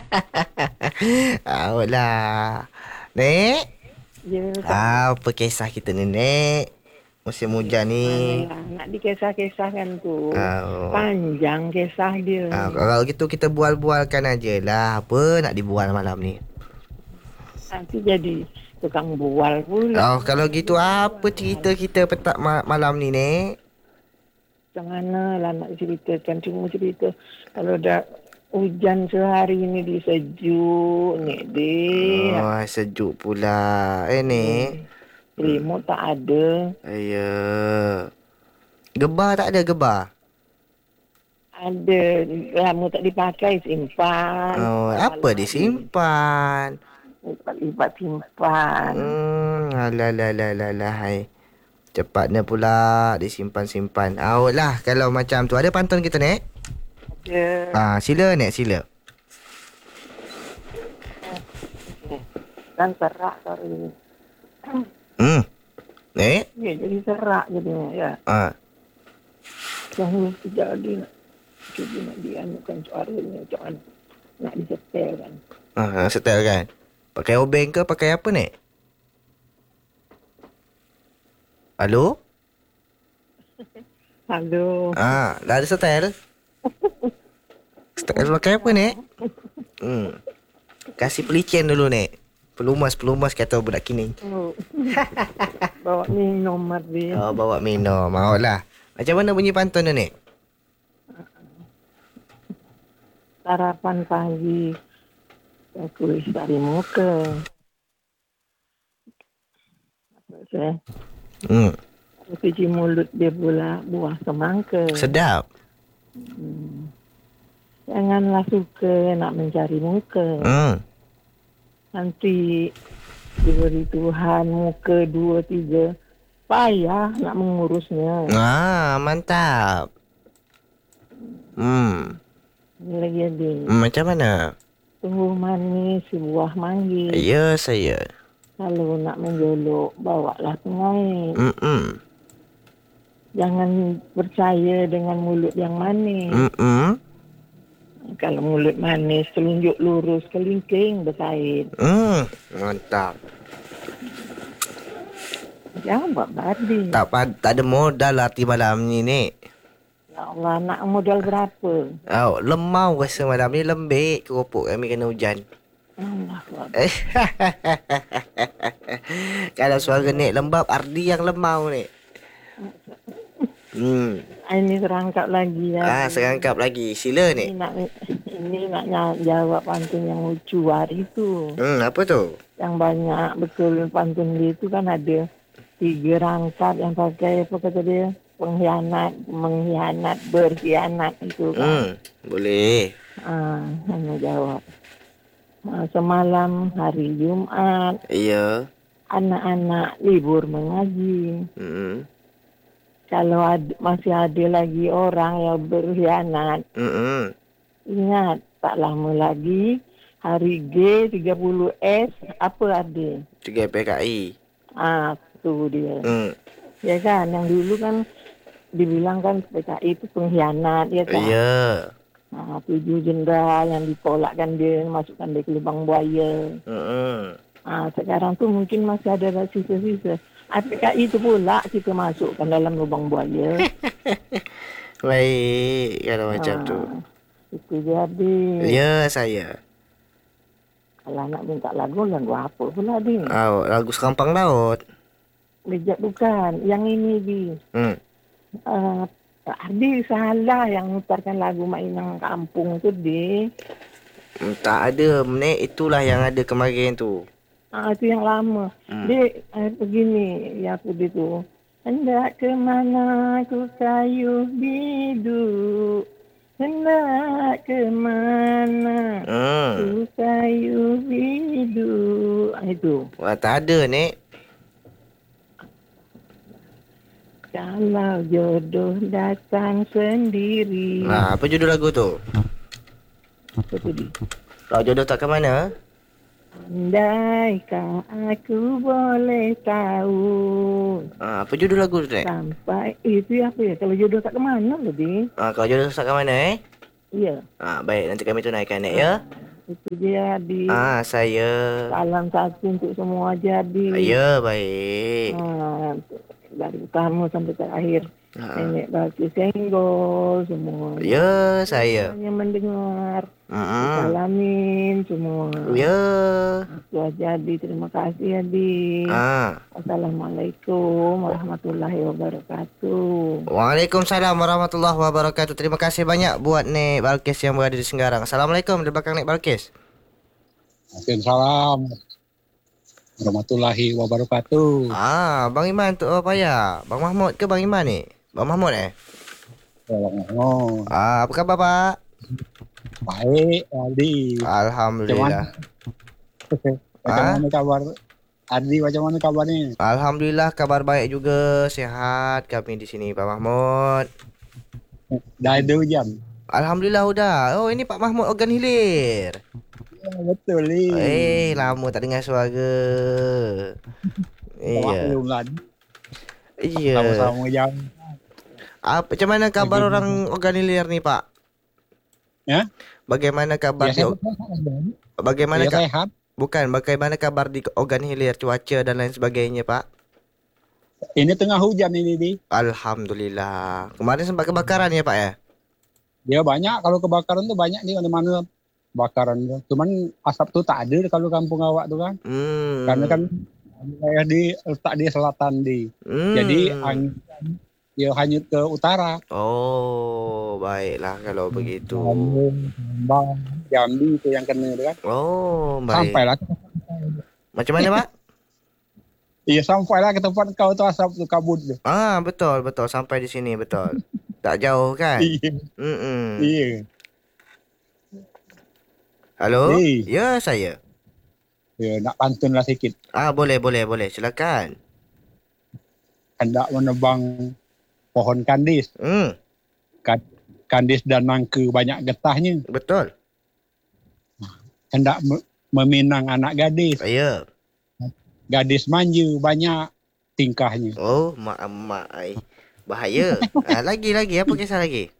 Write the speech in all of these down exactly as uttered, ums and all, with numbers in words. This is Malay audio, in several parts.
Ayolah. Nek. Ya, tak. Ah, apa kisah kita ni, Nek? Musim hujan ni. Mana lah. Nak dikisah-kisahkan tu. Oh. Panjang kisah dia. Ah, kalau gitu kita bual-bualkan aja lah. Apa nak dibual malam ni? Nanti jadi tukang bual pula. Oh, kalau gitu apa cerita kita petak ma- malam ni, Nek? Macam mana lah nak ceritakan. Cuma cerita. Kalau dah hujan sehari ni di sejuk ni dia. Oh, sejuk pula. Eh, Nek. Remote tak ada. Ya. Gebar tak ada gebar? Ada. Lama tak dipakai, simpan. Oh, apa disimpan? Lipat-lipat simpan. Hmm, alah lah lah lah lah hai. Cepatnya pula disimpan-simpan. Awak lah kalau macam tu. Ada pantun kita, Nek? Ada. Ah, sila, Nek, sila. Dan serak sorry. Hmm. Nek? Ya, jadi serak jadinya ya. Ah. Yang jadi nak cuba nak dianukan suaranya macam mana. Nak disetel kan. Ah, setel kan? Pakai obeng ke pakai apa, Nek? Halo? Halo. Ah, dah ada setel? Setel pakai apa, Nek? Hmm. Kasih pelicin dulu, Nek. Pelumas-pelumas kata budak kini. Oh. Bawa minum Marvin. Oh, bawa minum. Maulah. Macam mana bunyi pantun tu, Nek? Sarapan pagi. Aku istari muka. Apa saya? Hmm. Cuci mulut dia pula buah semangka. Sedap. Hmm. Janganlah suka nak mencari muka. Hmm. Nanti diberi Tuhan muka dua tiga. Payah nak mengurusnya. Ah, mantap. Hmm. Lagi ada. hmm macam mana? Tunggu manis buah manggis. Ya, saya. Kalau nak menjolok, bawalah pengait. Hmm. Jangan percaya dengan mulut yang manis. Hmm. Kalau mulut manis, telunjuk lurus, kelingking berkait. Hmm. Mantap. Jangan buat badi. Tak tak ada modal hati malam ni, Nek. Ya Allah, nak modal berapa? Oh, lemau rasa malam ni lembik keropok kami kena hujan. Allah Allah. Eh. Kalau suara Nek lembab, Ardi yang lemau, Nek. Hmm. Ini serangkap lagi ya. Ah, serangkap lagi. Sila, Ini Nek. nak, ini nak ny- jawab pantun yang lucu hari tu. Hmm, apa tu? Yang banyak betul pantun dia tu kan ada tiga rangkap yang pakai apa kata dia? Pengkhianat, mengkhianat, berkhianat itu kan. Hmm, boleh. Ah, hanya jawab. Ah, semalam hari Jumat, Ya. anak-anak libur mengaji. Hmm. Kalau ad, masih ada lagi orang yang berkhianat, Hmm. ingat tak lama lagi hari G tiga puluh S apa ada? tiga P K I. Ah, tu dia. Hmm. Ya kan, yang dulu kan dibilang kan P K I itu pengkhianat, ya kan? Ya. Ah, tujuh jenderal yang ditolakkan dia masukkan dia ke lubang buaya. Hmm. Ah, sekarang tu mungkin masih ada sisa-sisa. Ah, P K I itu pula kita masukkan dalam lubang buaya. Baik kalau macam Ah, tu. itu jadi. Ya, saya. Kalau nak minta lagu, lagu apa pula dia? Oh, lagu Serampang Laut. Bejat bukan. Yang ini di. Hmm. Uh, Ardi salah yang mutarkan lagu Mainan Kampung tu di. Hmm, tak ada, Nek. Itulah yang ada kemarin tu. Ah, itu yang lama. Hmm. Dia uh, begini, ya aku dia tu. Hendak ke mana ku kayu bidu. Hendak ke mana Hmm. ku kayu bidu. Ah, itu. Wah, tak ada, Nek. Kalau jodoh datang sendiri. Nah, apa judul lagu tu? Apa tu dia? Kalau jodoh tak ke mana? Andaikah aku boleh tahu. Ah, apa judul lagu tu, Nek? Sampai itu apa ya? Kalau jodoh tak ke mana lebih? Ah, kalau jodoh tak ke mana, eh? Iya. Ah, baik, nanti kami tunaikan, Nek, ya. Itu dia adik. Ah, saya. Salam satu untuk semua jadi. Ya, baik. Ha, dari pertama sampai terakhir. Ha. Nenek baki senggol semua. Ya, saya. Yang mendengar. Mm-mm. Salamin semua. Ya. Itu aja Adi. Terima kasih Adi. Ah. Assalamualaikum warahmatullahi wabarakatuh. Waalaikumsalam warahmatullahi wabarakatuh. Terima kasih banyak buat Nek Balkis yang berada di Senggarang. Assalamualaikum di belakang Nek Balkis. Waalaikumsalam warahmatullahi wabarakatuh. Ah, Bang Iman tu apa ya? Bang Mahmud ke Bang Iman ni? Bang Mahmud eh? Oh, Ah, apa khabar Pak? baik, Adi. Alhamdulillah. Macam Ah? mana kabar? Adi, macam mana kabarnya? Alhamdulillah kabar baik juga, sehat kami di sini Pak Mahmud. Dah ada hujan? Alhamdulillah udah. Oh, ini Pak Mahmud Organ Hilir. Ya, betul ni. Eh, lama tak dengar suara. Iya. Maklum lah. Iya. Sama-sama jam. Apa macam mana kabar Lagi orang Organ Hilir ni, Pak? Ya? Bagaimana kabar Ya, di sehat. Bagaimana Ya, ka- sehat. Bukan, bagaimana kabar di Organ Hilir, cuaca dan lain sebagainya, Pak? Ini tengah hujan ini, Di. Alhamdulillah. Kemarin sempat kebakaran ya, Pak ya? Ya, banyak. Kalau kebakaran tu banyak di mana-mana bakaran tu. Cuman asap tu tak ada kalau kampung awak tu kan. Hmm. Karena kan wilayah di letak di selatan di. Hmm. Jadi angin dia hanyut ke utara. Oh, baiklah kalau begitu. Lampung, Sambang, Jambi itu yang kena tu kan. Oh, baik. Sampailah. Macam mana, Pak? Iya, sampailah ke tempat kau tu asap tu kabut tu. Ah, betul, betul. Sampai di sini, betul. Tak jauh kan? Iya. Mm-mm. Iya. Halo? Hey. Ya, saya. Ya, nak pantunlah sikit. Ah, boleh, boleh, boleh. Silakan. Hendak menebang pohon kandis. Hmm, Kan- Kandis dan nangka banyak getahnya. betul. Hendak me- meminang anak gadis. Ya. Gadis manja banyak tingkahnya. Oh, mak mak ai. Bahaya. Ah, lagi lagi apa kisah lagi?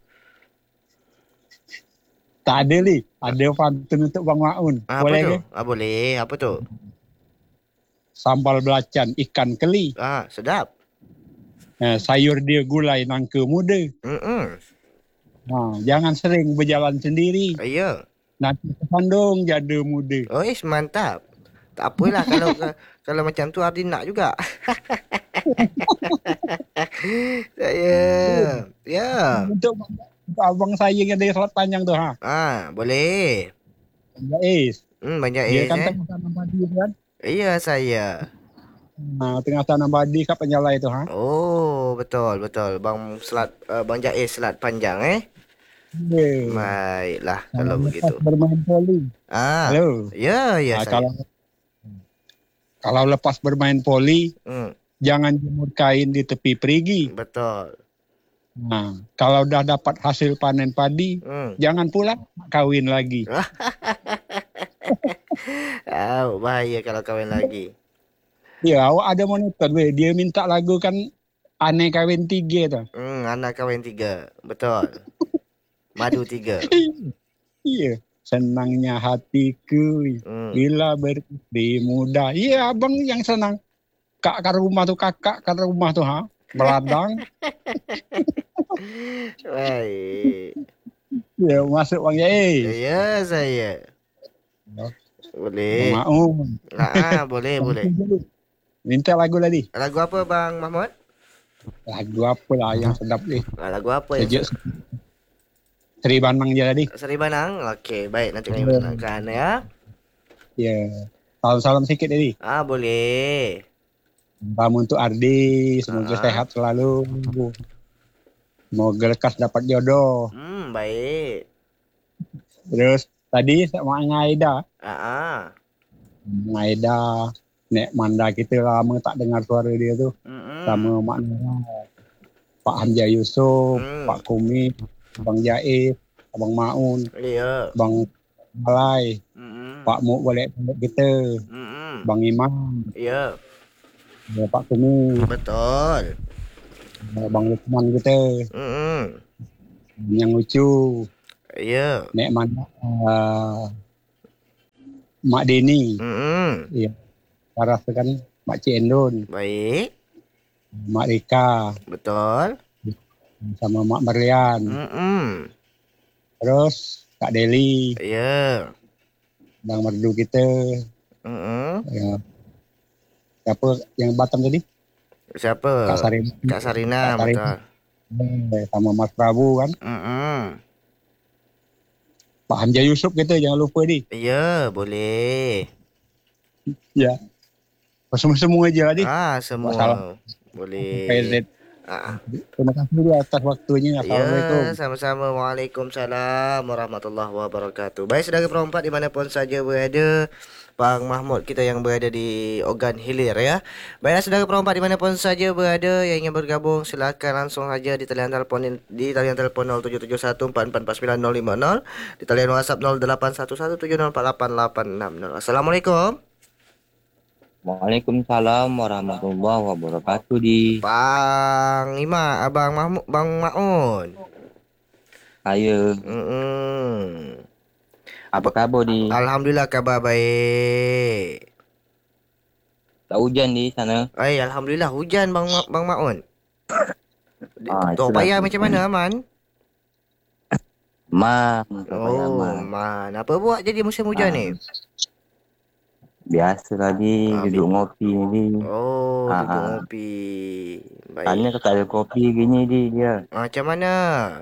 Tak ada ni. Ada pantun untuk Bang Maun. Ah, apa Boleh tu? ke? Ah, boleh. Apa tu? Sambal belacan ikan keli. Ah, sedap. Eh, sayur dia gulai nangka muda. Hmm. Ha, jangan sering berjalan sendiri. Ya. Nanti kesandung jada muda. Oh, is mantap. Tak apalah kalau kalau macam tu Ardi nak juga. Saya. Ya. Untuk, untuk abang saya yang ada selat panjang tu ha. Ah, boleh. Ais. Hmm, banyak Dia es kan eh. tengah tanam padi tu kan. Iya, saya. Ha, tengah tanam padi kat penyalai tu ha. Oh, betul, betul. Bang Selat uh, Bang Jaiz Selat Panjang eh. Yeah. Baiklah kalau Lepas begitu. bermain poli. Ah. Halo. Ya, ya Ha, saya. kalau kalau lepas bermain poli, Hmm, jangan jemur kain di tepi perigi. betul. Nah, kalau dah dapat hasil panen padi, Hmm. jangan pula kawin lagi. Ah, bahaya kalau kahwin lagi. Ya, awak ada monitor weh. Dia minta lagu kan aneh kawin tiga tu. Hmm, anak kahwin tiga. Betul. Madu tiga. Iya. Senangnya hatiku Hmm. bila beristri muda. Iya, abang yang senang. Kak ke rumah tu, kakak ke rumah tu ha. Beladang. Baik. Ya, masuk Bang Jai. Ya, saya. Boleh. Mau. Ah, boleh, boleh. Minta lagu tadi. Lagu apa Bang Mahmud? Lagu apa lah yang sedap ni. Ah, lagu apa yang Sejak Seri Banang je tadi. Seri Banang? Okey, baik. Nanti kami menangkan ya. Ya. Salam-salam sikit tadi. Ah, boleh. Salam untuk Ardi. Semoga Ah. sehat selalu. Semoga lekas dapat jodoh. Hmm, baik. Terus tadi sama dengan Aida. Ah, ah. Aida. Nek Manda kita lama tak dengar suara dia tu. Mm-mm. Sama Mak Nora. Pak Hamzah Yusof. Hmm. Pak Kumi. Abang Jaiz. Abang Maun. Ya. Abang Malai. Mm-mm. Pak Muk balik kita. Mm-mm. Abang Imam. Ya, Ya, Pak Kumi. betul. Abang Lukman kita. Mm-mm. Yang lucu. Ya. Nek Manda. Uh, Mak Deni. Mm-mm. Iya. Laras tu kan Mak Cik Endon, Baik. Mak Rika, Betul. sama Mak Marlian. Mm-mm. Terus Kak Deli, Ya. Bang Merdu kita. Mm-mm. Ya. Siapa yang Batam tadi? Siapa? Kak Sarin. Kak Sarina, Kak Sarin. betul. Eh, Sama Mas Prabu kan. Mm-mm. Pak Hamzah Yusof kita jangan lupa ni. Ya, boleh. Ya. Semua-semua aja ni. Ah, Buat salah. semua. Boleh. P Z. Ah. Terima kasih dia atas waktunya. Assalamualaikum. Ya, sama-sama. Waalaikumsalam warahmatullahi wabarakatuh. Baik, saudara perempat dimanapun saja berada, Bang Mahmud kita yang berada di Ogan Hilir ya. Baiklah, saudara perempat dimanapun saja berada yang ingin bergabung, silakan langsung saja di talian telefon di talian telefon nol tujuh tujuh satu empat empat empat sembilan nol lima nol, di talian WhatsApp nol delapan satu satu tujuh nol empat delapan delapan enam nol. Assalamualaikum. Waalaikumsalam warahmatullahi wabarakatuh di Bang Ima, Abang Mahmud, Bang Maun. saya. Mm-mm. Apa kabar di? Alhamdulillah kabar baik. Tak hujan di sana? Eh, alhamdulillah hujan Bang Ma- Bang Maun. Ah, Tok itulah. payah macam mana aman? Man, tak payah Oh, man. man. Apa buat jadi musim hujan Ah, ni? biasa lagi Ah, duduk bi- ngopi ni. Oh, Ah, duduk ah. ngopi. Tanya Baik. kalau tak ada kopi gini di dia. Ah, macam mana?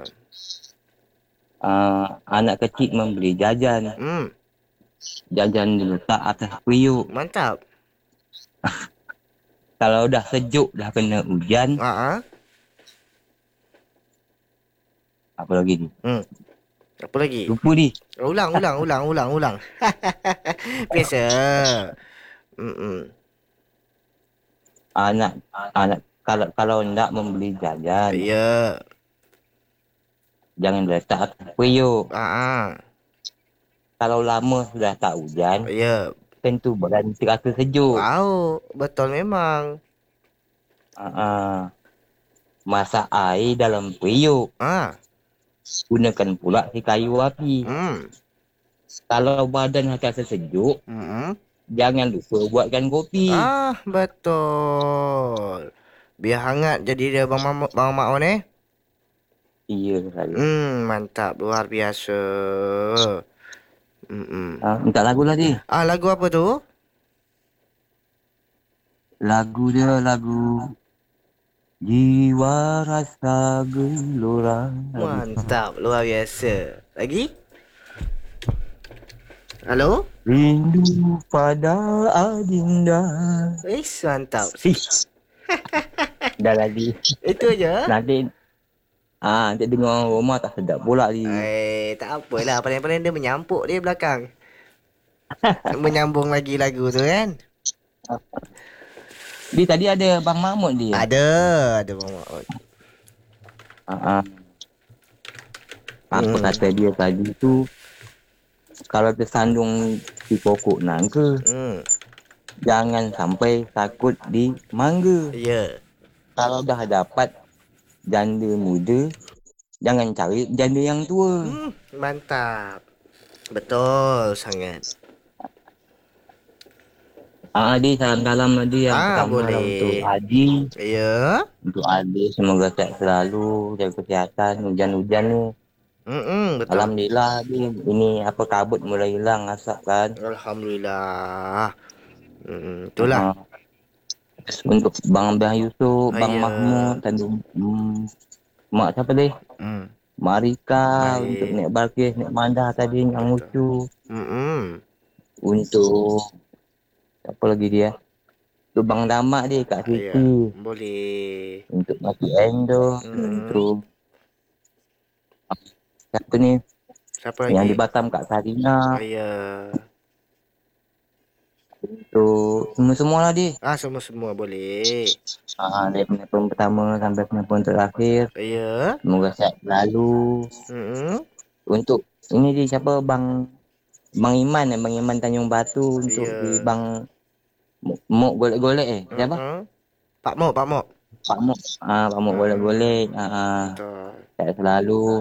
Ah, anak kecil membeli jajan. Hmm, Jajan diletak atas periuk. mantap. Kalau dah sejuk, dah kena hujan, Ah, ah. apa lagi ni? Hmm. Apa lagi? Lupa di. Ulang, ulang, ulang, ulang, ulang. Biasa. Mm-mm. Anak anak kalau kalau nak membeli jajan, Ya. jangan letak atas periuk. Ah, ah. Kalau lama sudah tak hujan, Ya. tentu badan terasa sejuk. Wow, betul memang. Uh, masak air dalam periuk. Ah. Gunakan pula si kayu api. Hmm. Kalau badan terasa sejuk, Mm-mm. jangan lupa buatkan kopi. Ah, betul. Biar hangat jadi dia Bang Mam- Bang Maun eh. Iya saya. Hmm, mantap, luar biasa. Mm-mm. Uh, minta lagu lah dia. Ah, lagu apa tu? Lagu dia lagu Jiwa Rasa Gelora. Mantap, luar biasa. Lagi? Halo? Rindu pada Adinda. Eh, mantap. Dah lagi. Itu aja. Nanti ah, nanti dengar orang rumah tak sedap pula ni. Eh, tak apalah. Paling-paling dia menyampuk dia belakang. Menyambung lagi lagu tu kan? Dia tadi ada Bang Mahmud dia. Ada, ada Bang Maun. Uh-huh. Apa Hmm. kata dia tadi tu, kalau tersandung di pokok nangka, Hmm. jangan sampai takut di mangga. Ya. Kalau dah dapat janda muda, jangan cari janda yang tua. Hmm, mantap. Betul sangat. Ah, Adi, salam-salam Adi yang Ah, pertama lah boleh. untuk Adi. Ya. Untuk Adi, semoga sehat selalu, jaga kesihatan, hujan-hujan ni. Hmm, betul. Alhamdulillah Adi, ini apa kabut mulai hilang asap kan. Alhamdulillah. Hmm, itulah. Ah. Untuk Bang Abang Yusof, Bang Ya. Mahmud, tadi hmm, Mak siapa tadi? Hmm. Mak Rika, Baik. untuk Nek Balkis, Nek Mandah tadi, yang lucu. Hmm. Untuk apa lagi dia? Untuk Bang Damak dia, Kak Ya, Siti. boleh. Untuk Mati Endo, Hmm. untuk siapa ni? Siapa Yang di lagi? Batam, Kak Sarina. Ya. Untuk semua-semua lah dia. Ah, semua-semua boleh. Ah, dari penelpon pertama sampai penelpon terakhir. Ya. Semoga sehat selalu. Hmm. Untuk ini dia siapa? Bang Bang Iman eh, Bang Iman Tanjung Batu. Untuk Ya. di Bang Mok Mok golek-golek eh. Siapa? Hmm. Pak Mok, Pak Mok. Pak Mok. Ah, Pak Mok golek-golek. Ah, ah. Betul. sehat selalu.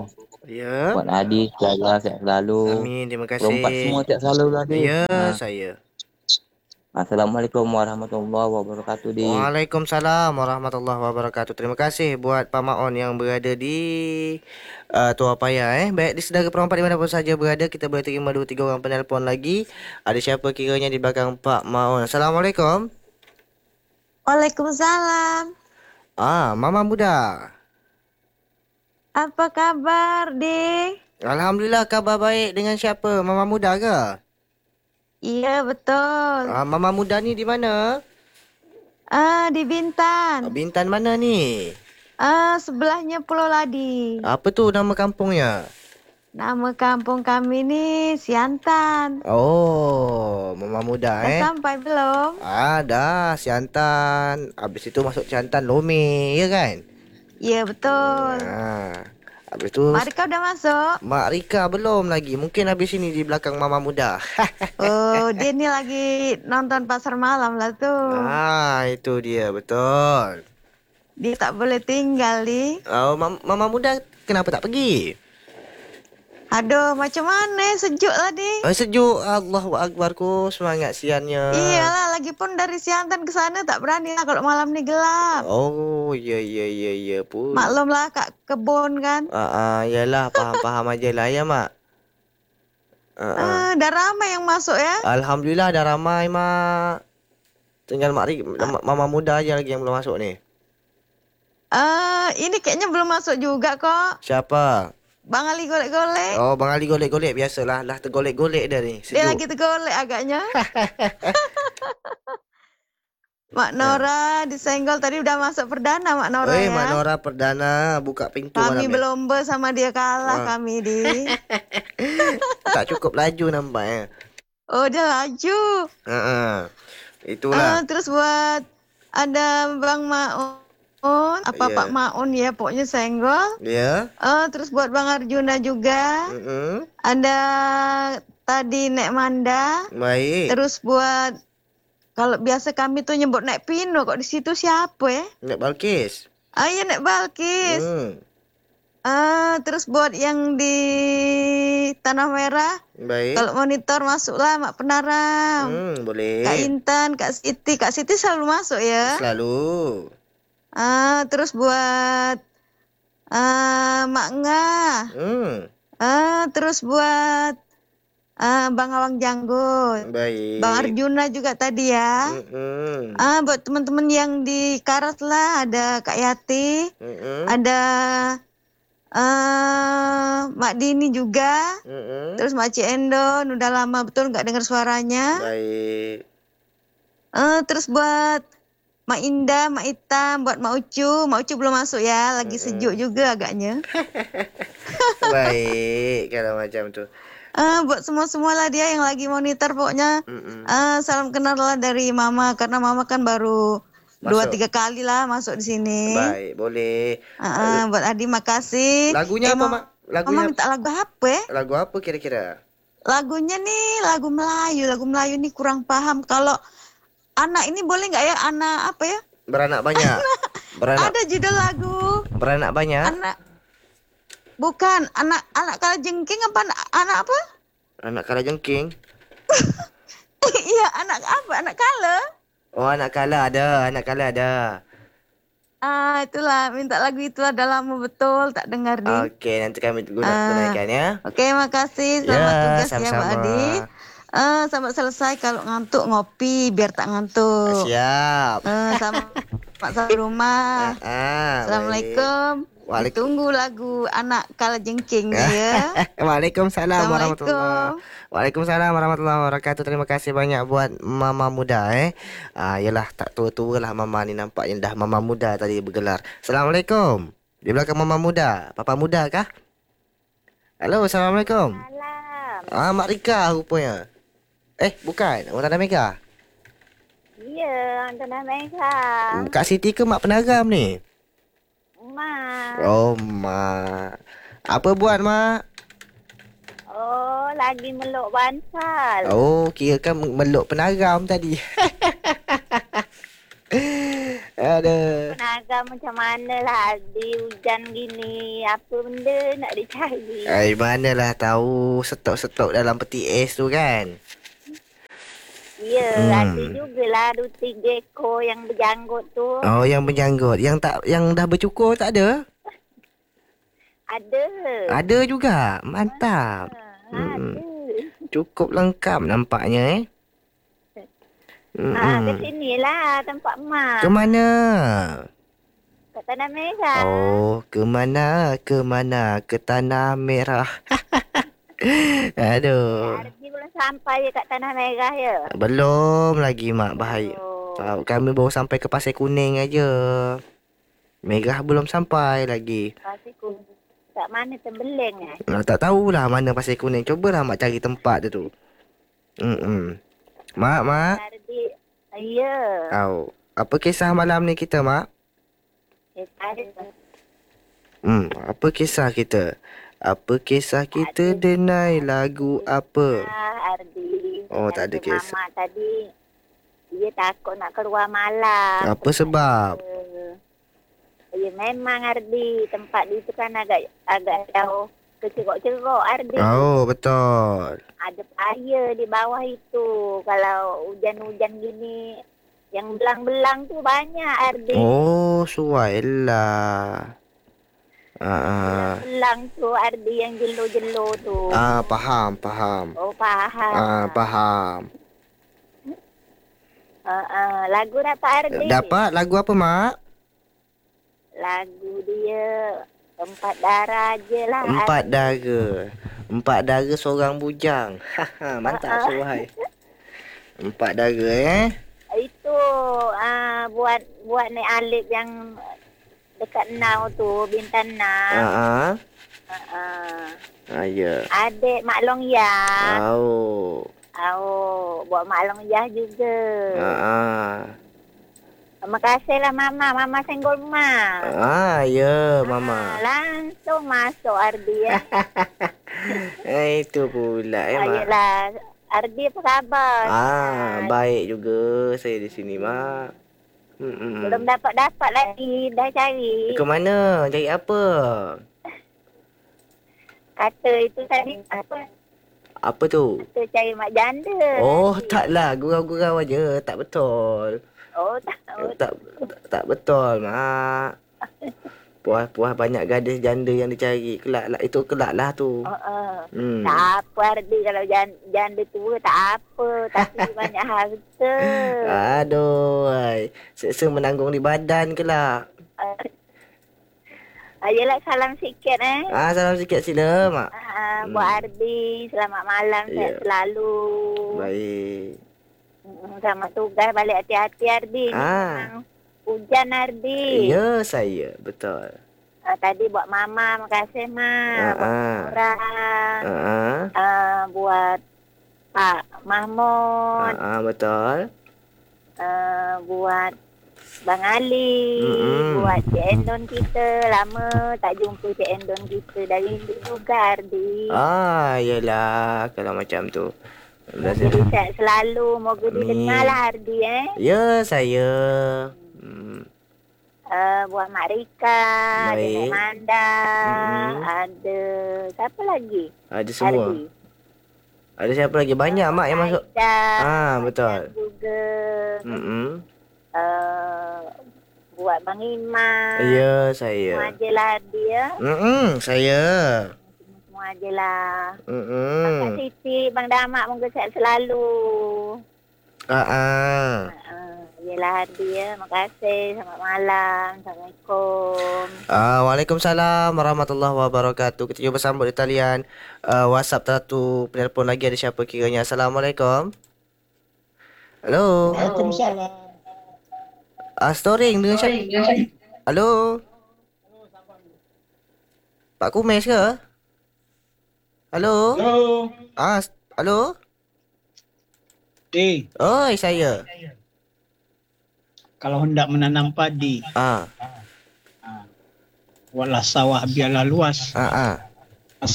Ya. Buat Adi, Clara, sehat selalu. Amin, terima Perempat kasih. semua sehat selalu lah, Di. Ya, Ha. saya. Assalamualaikum warahmatullahi wabarakatuh, Di. Waalaikumsalam warahmatullahi wabarakatuh. Terima kasih buat Pak Maon yang berada di uh, Tua Paya eh. Baik, di saudara perempat dimanapun saja berada, kita boleh terima dua tiga orang penelpon lagi. Ada siapa kiranya di belakang Pak Maon? Assalamualaikum. Waalaikumsalam. Ah, Mama Muda. Apa kabar, Dik? Alhamdulillah, kabar baik. Dengan siapa? Mama Muda ke? Iya, betul. Ah, Mama Muda ni di mana? Ah, di Ah, Bintan. Bintan mana ni? Ah, sebelahnya Pulau Ladi. Apa tu nama kampungnya? Nama kampung kami ni Siantan. Oh, Mama Muda Dah eh. sampai belum? Ah, dah Siantan. Habis itu masuk Siantan Lome, ya kan? Ya, betul. Ah. Habis tu Mari kau dah masuk. Mak Rika belum lagi. Mungkin habis ini di belakang Mama Muda. Oh, dia ni lagi nonton pasar malam lah tu. Ah, itu dia, betul. Dia tak boleh tinggal, Dik. Oh, Mam- Mama Muda kenapa tak pergi? Aduh, macam mana? Sejuk lah, Dik. Oh, sejuk. Allahu Akbar ku. Semangat siannya. Iyalah, lagipun dari Siantan ke sana tak berani lah kalau malam ni gelap. Oh, ya, ya, ya, ya pun. Maklumlah kat kebun kan. Ah, ah, yalah, faham-faham aja lah ya, Mak. Ah, ah. Ah, dah ramai yang masuk ya. Alhamdulillah dah ramai, Mak. Tinggal Mak Rik, Mama Muda aja lagi yang belum masuk ni. Ah, ini kayaknya belum masuk juga kok. Siapa? Bang Ali golek-golek. Oh, Bang Ali golek-golek. Biasalah. Dah tergolek-golek dah ni. Dia Sejuk. lagi tergolek agaknya. Mak Nora disenggol tadi udah masuk perdana Mak Nora Eh, ya. Mak Nora perdana buka pintu malam Kami ni. berlomba sama dia kalah Ah. kami di. Tak cukup laju nampaknya. Oh, dia laju. Ha ah. Ah, Itulah. terus buat ada Bang Maun, apa Ya. Pak Maun ya, pokoknya senggol. Ya. Ah, terus buat Bang Arjuna juga. Mm-mm. Ada tadi Nek Manda. Baik. Terus buat kalau biasa kami tuh nyebut Nek Pino, kok di situ siapa ya? Nek Balkis. Ah, ya Nek Balkis. Hmm. Ah, terus buat yang di Tanah Merah, Baik. kalau monitor masuklah Mak Penaram. Hmm, boleh. Kak Intan, Kak Siti, Kak Siti selalu masuk ya. Selalu. Ah, terus buat ah Mak Ngah. Hmm. Ah, terus buat ah Bang Awang Janggut. Baik. Bang Arjuna juga tadi ya. Mm-mm. Ah, buat teman-teman yang di Karas lah, ada Kak Yati, Mm-mm. ada ah Mak Dini juga, Mm-mm. terus Mak Cik Endon, udah lama betul nggak dengar suaranya. Baik. Ah, terus buat Mak Indah, Mak Itam, buat Mak Ucu, Mak Ucu belum masuk ya, lagi sejuk juga agaknya. Baik. Kalau macam tu. Ah, buat semua-semua lah dia yang lagi monitor pokoknya. Mm-mm. Ah, salam kenal lah dari Mama, karena Mama kan baru dua Masuk. tiga kali lah masuk di sini. Baik, boleh. Ah, ah, buat Adi makasih. Lagunya Eh, apa, Mam- Mak? Mama Lagunya minta lagu apa ya? lagu apa kira-kira? Lagunya nih lagu Melayu. Lagu Melayu nih kurang paham. Kalau anak ini boleh nggak ya? Anak apa ya? Beranak banyak. Beranak Ada judul lagu. beranak banyak. Anak. Bukan. Anak anak kalajengking apa? Anak, anak apa? Anak kala jengking. Iya, anak apa? Anak kala. Oh, anak kala ada, anak kala ada. Ah, itulah. Minta lagu itu ada lama betul. Tak dengar di. Okey, nanti kami guna Ah. tunaikan ya. Oke, makasih. Selamat Ya, tugas ya, sama-sama. Mbak Adi. Eh, sampai selesai kalau ngantuk ngopi biar tak ngantuk. Siap. Eh, sama Pak Sampai rumah. Ah, Assalamualaikum. Waalaikum- Tunggu lagu anak kalajengking ya. Waalaikumsalam warahmatullahi Assalamualaikum. Waalaikumsalam warahmatullahi wabarakatuh. Terima kasih banyak buat Mama Muda eh. Ah, yalah tak tua-tua lah Mama ni, nampaknya dah Mama Muda tadi bergelar. Assalamualaikum. Di belakang Mama Muda, Papa Muda kah? Halo, Assalamualaikum. Malam. Ah, Mak Rika rupanya. Eh, bukan. Orang Tanah Mega. Ya, Tanah Mega. Kak Siti ke Mak Penaram ni? Mak. Oh, Mak. Apa buat, Mak? Oh, lagi meluk bansal. Oh, kira kan meluk Penaram tadi. Aduh. Tenaga macam mana lah di hujan gini. Apa benda nak dicari. Ai manalah tahu stok-stok dalam peti ais tu kan. Ya, Hmm. ada jugalah dua tiga ekor yang berjanggut tu. Oh, yang berjanggut. Yang tak yang dah bercukur tak ada? Ada. Ada juga. Mantap. Ha, Hmm. ada. Cukup lengkap nampaknya eh. Ha, ke Hmm. sinilah tempat mak. Ke mana? Kat Tanah Merah. Oh, ke mana? Ke mana? Ke Tanah Merah. Aduh. Ardi belum sampai je kat Tanah Merah ya. Belum lagi mak, bahaya. Oh. Ah, Kami baru sampai ke Pasir Kuning aja. Merah belum sampai lagi. Pasir Kuning. Kat mana Tembeleng eh? Ah, tak tahulah mana Pasir Kuning. Cubalah mak cari tempat dia tu. Hmm. Mak, mak. Ardi. Ya. Tahu. Apa kisah malam ni kita, mak? Eh, ada. Hmm, apa kisah kita? Apa kisah kita denai lagu apa? Ah, Ardi. Oh, tak ada Dengan kisah. Mama tadi. Dia takut nak keluar malam. Apa sebab? Ya memang Ardi. Tempat dia tu kan agak agak jauh. Kecerok-cerok Ardi. Oh, betul. Ada air di bawah itu. Kalau hujan-hujan gini. Yang belang-belang tu banyak Ardi. Oh, suailah. Ah, Belang tu Ardi yang jelo-jelo tu. ah, faham, faham. Oh faham. Ah, faham. Uh, uh, lagu dapat Ardi. Dapat lagu apa, mak? Lagu dia Empat Darah je lah. Empat Ardi. Dara. Empat Dara seorang bujang. Haha, mantap suai. Empat Dara eh. Itu uh, buat buat naik alip yang dekat Nau tu, Bintan Nau. Ah, ah. Uh, uh. Ah, ya. Adik Mak Long Yah. Oh. Oh, buat Mak Long Yah juga. Ah, ah. Terima kasihlah Mama. Mama senggol mak. Ah, ya, Ah, mama. langsung masuk Ardi ya. Eh, itu pula ya, mak. Ayolah. Ardi apa khabar? Ah, baik juga saya di sini, mak. Hmm. Belum dapat-dapat lagi. Dah cari. Ke mana? Cari apa? Kata itu tadi apa? Apa tu? Kata cari mak janda. Oh, taklah. Gurau-gurau aja. Tak betul. Oh, tak. Oh, Tak, tak, tak betul, mak. Puas-puas banyak gadis janda yang dicari. Kelak lah. Itu kelak lah tu. oh, oh. Hmm. Tak apa Ardi kalau janda, janda tua tak apa. Tapi banyak harta. Aduh. Ay. Seksa menanggung di badan kelak. Uh, ayolah salam sikit eh. Ah, salam sikit sila, mak. Ah, Hmm. buat Ardi. Selamat malam. Ya. Sehat selalu. Baik. Mm, Selamat tugas. Balik hati-hati Ardi. Ni Ah. memang hujan Ardi. Ya, saya. Betul. Uh, tadi buat Mama. Makasih Mak. Ah, Buat ah. orang. Ah, ah. Uh, buat Pak Mahmud. Ah, ah, betul. Uh, buat Bang Ali. Mm-mm. Buat Cik Endon kita. Lama tak jumpa Cik Endon kita. Dari dulu juga Ardi. Ah, yelah. Kalau macam tu. Jadi sihat selalu. Moga Amin. didengar lah Ardi eh. Ya, saya. Hmm. Uh, buat Mak Rika. Ada Baik. Mak Manda. Mm-mm. Ada. Siapa lagi? Ada semua. Ardi. Ada siapa lagi? Banyak, mak, yang masuk. Aida. Ah, betul. Dan juga. Mm-mm. Uh, buat Bang Iman. Ya, Semua saya. je lah dia. Mm-mm, saya. Semua je lah. Kak Mm-mm. Siti, Bang Damak moga sihat selalu. Ah, ah. Uh, yelah dia. Terima kasih. Selamat malam. Assalamualaikum. Ah, Waalaikumsalam warahmatullahi wabarakatuh. Kita cuba sambut di talian uh, WhatsApp satu penelpon lagi. Ada siapa kiranya? Assalamualaikum. Halo. Waalaikumsalam. Ah, storing dengan siapa? Halo. Pak Kumes ke? Halo. Halo. Ah, s- halo. Eh, Oi, saya. kalau hendak menanam padi, Ah, buatlah sawah biarlah luas. ah, ah.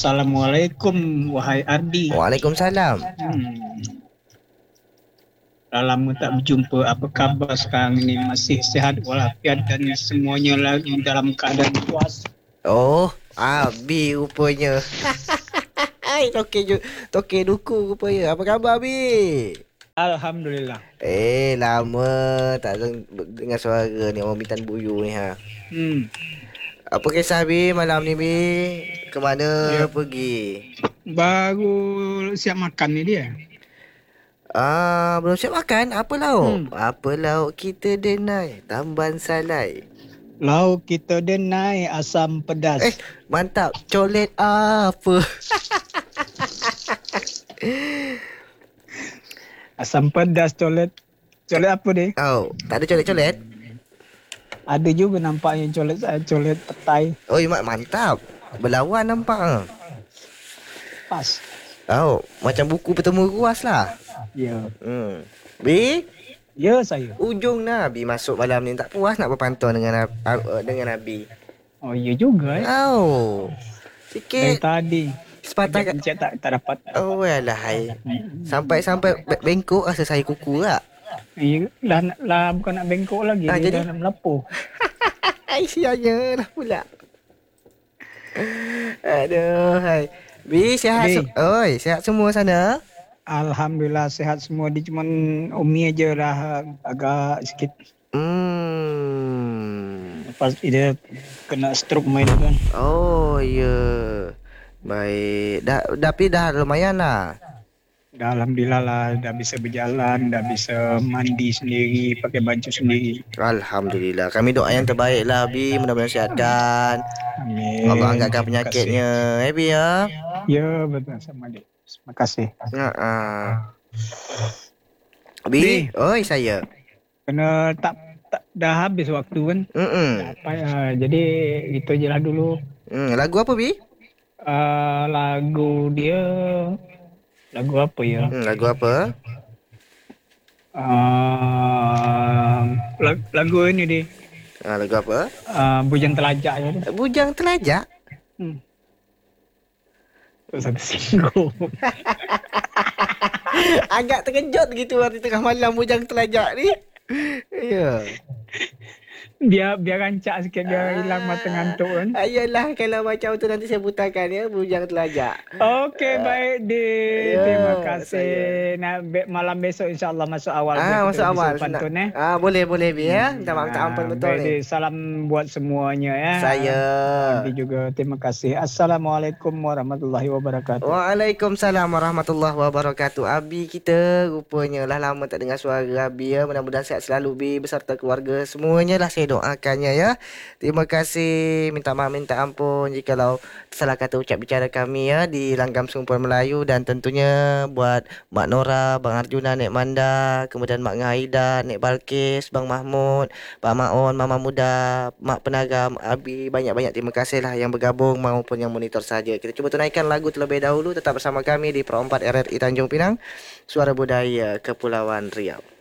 Assalamualaikum wahai Ardi. Waalaikumsalam. Hmm. Dah lama tak berjumpa. Apa khabar sekarang ini? Masih sihat walafiat dan semuanya lagi dalam keadaan puas. Oh, Abi rupanya. Hai, toke ju, toke duku rupanya. Apa khabar Abi? Alhamdulillah. Eh, lama tak deng- dengar suara ni orang Bintan Buyu ni ha. Hmm. Apa kisah Bi malam ni Bi? Ke mana Ya. pergi? Baru siap makan ni dia. Ah, belum siap makan. Apa lauk? Hmm. Apa lauk kita denai? Tamban salai. Lauk kita denai asam pedas. Eh, mantap. Colet apa? Asam pedas colet. Colet apa dia? Oh, tak ada colet-colet? Ada juga nampaknya colet saya colet petai. Oh, mak mantap. Berlawan nampak ah. Pas. Oh, macam buku bertemu ruas lah. Ya. Hmm. Bi, Ya saya. ujung Nabi masuk malam ni tak puas nak berpantau dengan Ab- Ab- uh, dengan Nabi. Oh ya juga eh. Oh. Dari Sikit tadi. sepatah kat. Pencet tak, tak dapat. Oh, alah hai. Sampai-sampai be- bengkok rasa saya kuku tak? Ya, lah, lah bukan nak bengkok lagi. Ah, dia jadi? dah nak melapuh. Hai, sianya lah pula. Aduh, hai. Bi, sihat Bi. se- Oi, sihat semua sana? Alhamdulillah sehat semua. Dia cuma Umi aja lah agak sikit. Hmm. Lepas dia kena stroke main tu kan. Oh, ya. Baik. Dah, tapi dah lumayan lah. Dah Alhamdulillah lah. Dah bisa berjalan. Dah bisa mandi sendiri. Pakai baju sendiri. Alhamdulillah. Kami doa yang terbaik lah, Bi. Mudah-mudahan sihatkan. Amin. Allah angkatkan Terima kasih. penyakitnya. Eh, Bi ya. Ya betul sama adik. Terima kasih. Ha-ha. Bi. Bi. Oi, saya. Kena tak, tak dah habis waktu kan. Mm-mm. Apa ya, jadi itu je lah dulu. Hmm, lagu apa, Bi? Uh, lagu dia lagu apa ya? Hmm, lagu apa? Uh, lagu, lagu ini di Ha, lagu apa? uh, Bujang Telajak ya. Di. Bujang Telajak. Hmm. Satu singgung. Agak terkejut gitu waktu tengah malam Bujang Telajak ni. Ya. biar biar rancak sikit biar hilang mata ngantuk kan. Ayolah kalau macam tu nanti saya putarkan ya Bujang Telajak. Okey baik di ya, terima kasih. saya. Nak be- malam besok insya-Allah masuk awal. biar Ah, kita masuk bisa awal. pantun eh. Ah, boleh boleh Bi ya. Minta maaf minta Ah, ampun betul baik, ni. Di. Salam buat semuanya ya. Saya. Abi juga terima kasih. Assalamualaikum warahmatullahi wabarakatuh. Waalaikumsalam warahmatullahi wabarakatuh. Abi kita rupanya lah lama tak dengar suara Abi ya. Mudah-mudahan sihat selalu Bi beserta keluarga semuanya lah saya doakannya ya. Terima kasih. Minta maaf minta ampun jikalau salah kata ucap bicara kami ya di Langgam Sumpuan Melayu dan tentunya buat Mak Nora, Bang Arjuna, Nek Manda, kemudian Mak Ngaida, Nek Balkis, Bang Mahmud, Pak Maon, Mama Muda, Mak Penagam, Abi banyak-banyak terima kasih lah yang bergabung maupun yang monitor saja. Kita cuba tunaikan lagu terlebih dahulu tetap bersama kami di Pro empat R R I Tanjung Pinang, Suara Budaya Kepulauan Riau.